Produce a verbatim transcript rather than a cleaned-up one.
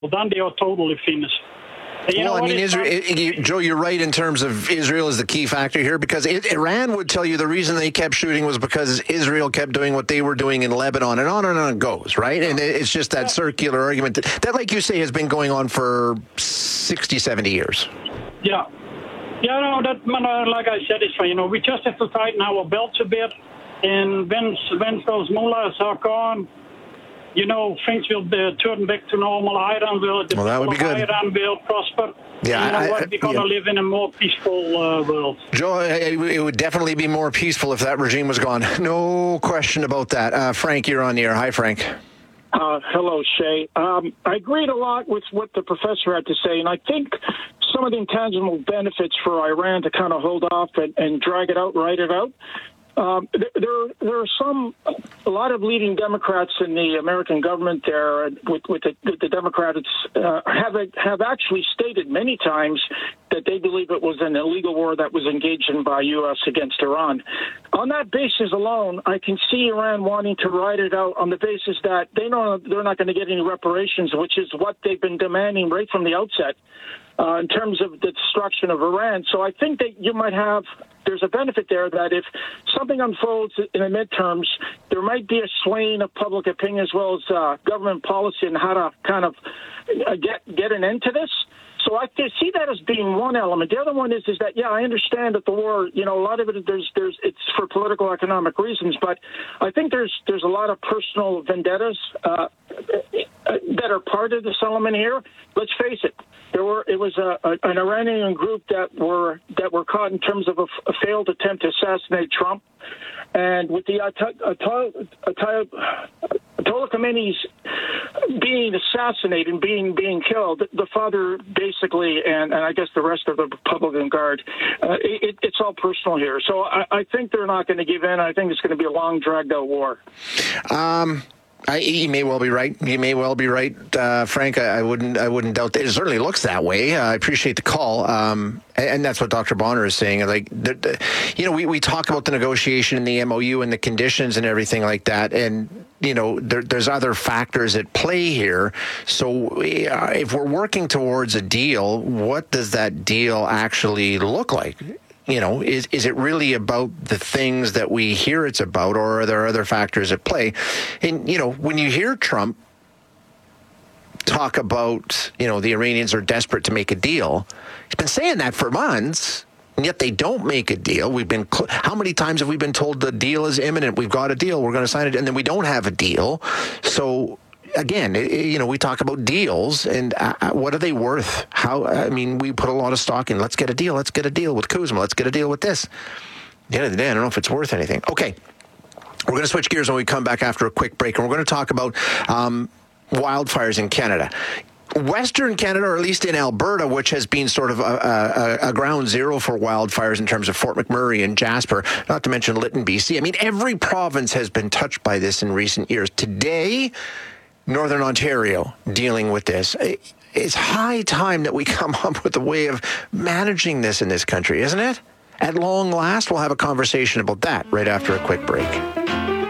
then they are totally finished. You well, know I mean, Israel, it, you, Joe, you're right in terms of Israel is the key factor here, because it, Iran would tell you the reason they kept shooting was because Israel kept doing what they were doing in Lebanon, and on and on it goes, right? And it's just that circular argument that, that, like you say, has been going on for sixty, seventy years. Yeah. Yeah, no, that, like I said, it's fine. You know, we just have to tighten our belts a bit, and when, when those mullahs are gone, you know, things will uh, turn back to normal. Iran will, the well, that would be good. Iran will prosper. Yeah, you know I, what? I, We're going to yeah. live in a more peaceful uh, world. Joe, it would definitely be more peaceful if that regime was gone. No question about that. Uh, Frank, you're on the air. Hi, Frank. Uh, hello, Shay. Um, I agreed a lot with what the professor had to say, and I think some of the intangible benefits for Iran to kind of hold off and, and drag it out, ride it out. Um, there, there are some, a lot of leading Democrats in the American government there, with, with, the, with the Democrats, uh, have have actually stated many times that they believe it was an illegal war that was engaged in by U S against Iran. On that basis alone, I can see Iran wanting to ride it out on the basis that they know they're not going to get any reparations, which is what they've been demanding right from the outset. Uh, in terms of the destruction of Iran. So I think that you might have, there's a benefit there that if something unfolds in the midterms, there might be a swaying of public opinion as well as uh, government policy and how to kind of uh, get get an end to this. So I see that as being one element. The other one is is that, yeah, I understand that the war, you know, a lot of it, there's, there's, it's for political, economic reasons, but I think there's, there's a lot of personal vendettas uh, that are part of the settlement here. Let's face it. There were it was a, a, an Iranian group that were that were caught in terms of a, a failed attempt to assassinate Trump, and with the Ayatollah Khamenei's being assassinated and being being killed, the father basically, and, and I guess the rest of the Republican Guard, uh, it, it's all personal here. So I, I think they're not going to give in. I think it's going to be a long, dragged out war. Um. I, you may well be right. You may well be right, uh, Frank. I, I wouldn't. I wouldn't doubt that. It certainly looks that way. Uh, I appreciate the call, um, and, and that's what Doctor Bonner is saying. Like, the, the, you know, we, we talk about the negotiation and the M O U and the conditions and everything like that, and you know, there, there's other factors at play here. So, uh, if we're working towards a deal, what does that deal actually look like? You know, is is it really about the things that we hear it's about, or are there other factors at play? And, you know, when you hear Trump talk about, you know, the Iranians are desperate to make a deal, he's been saying that for months, and yet they don't make a deal. We've been, how many times have we been told the deal is imminent? We've got a deal. We're going to sign it. And then we don't have a deal. So, again, you know, we talk about deals, and uh, what are they worth? How, I mean, we put a lot of stock in, let's get a deal, let's get a deal with Kuzma, let's get a deal with this. At the end of the day, I don't know if it's worth anything. Okay, we're going to switch gears when we come back after a quick break, and we're going to talk about um, wildfires in Canada. Western Canada, or at least in Alberta, which has been sort of a, a, a ground zero for wildfires in terms of Fort McMurray and Jasper, not to mention Lytton, B C. I mean, every province has been touched by this in recent years. Today, Northern Ontario dealing with this. It's high time that we come up with a way of managing this in this country, isn't it? At long last, we'll have a conversation about that right after a quick break.